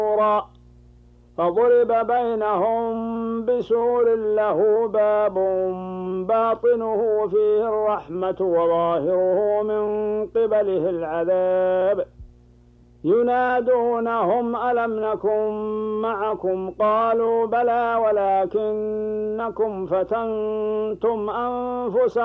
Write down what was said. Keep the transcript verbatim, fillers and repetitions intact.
فضرب بينهم بسور له باب باطنه فيه الرحمة وظاهره من قبله العذاب ينادونهم ألم نكن معكم قالوا بلى ولكنكم فتنتم أنفسكم